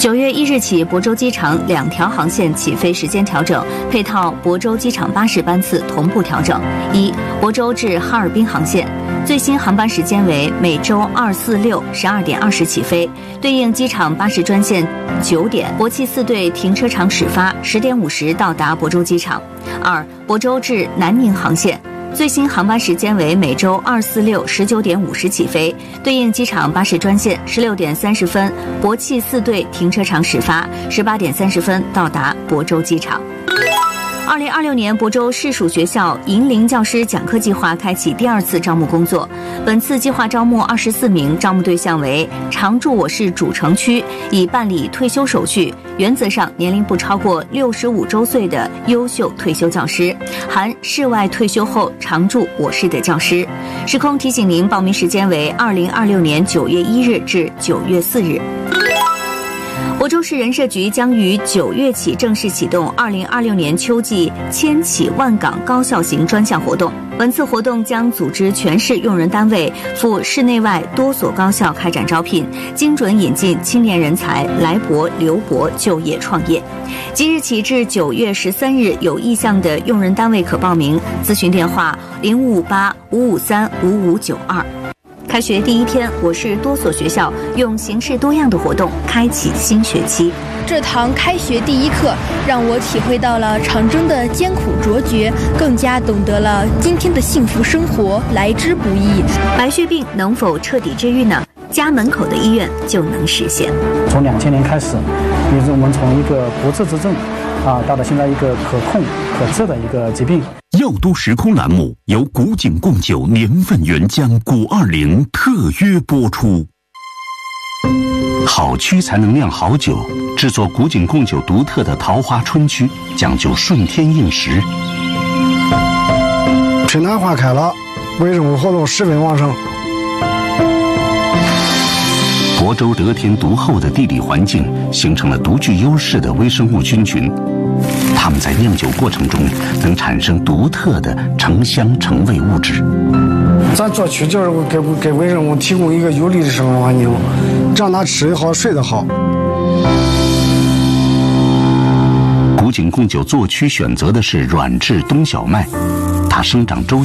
9月1日起，亳州机场2条航线起飞时间调整，配套亳州机场巴士班次同步调整。亳州至哈尔滨航线，最新航班时间为每周2、4、6 12点20起飞，对应机场巴士专线9点，博气4队停车场始发，10点50到达亳州机场。亳州至南宁航线。最新航班时间为每周2、4、6 19点50起飞，对应机场巴士专线16点30分，博气4队停车场始发，18点30分到达亳州机场。2026年亳州市属学校银龄教师讲课计划开启第2次招募工作，本次计划招募24名，招募对象为常驻我市主城区，已办理退休手续，原则上年龄不超过65周岁的优秀退休教师，含市外退休后常驻我市的教师。时空提醒您，报名时间为2026年9月1日至9月4日。亳州市人社局将于9月起正式启动2026年秋季千企万岗高校型专项活动。本次活动将组织全市用人单位赴市内外多所高校开展招聘，精准引进青年人才来亳留亳就业创业。即日起至9月13日，有意向的用人单位可报名，咨询电话0558-553-5592。开学第1天，我市多所学校用形式多样的活动开启新学期。 这堂开学第1课让我体会到了长征的艰苦卓绝，更加懂得了今天的幸福生活来之不易。 白血病能否彻底治愈呢？家门口的医院就能实现。 从2000年开始，我们从一个不治之症到了现在一个可控可治的一个疾病。 药都时空栏目由古井贡酒年份原浆古20特约播出。好曲才能酿好酒，制作古井贡酒独特的桃花春曲，讲究顺天应时。 春暖花开了，微生物活动十分旺盛。 亳州得天独厚的地理环境，形成了独具优势的微生物菌群，它们在酿酒过程中能产生独特的成香成味物质。 咱做曲就是给微生物提供一个有利的生活环境，让它吃得好睡得好。 古井贡酒做曲选择的是软质冬小麦，它生长周期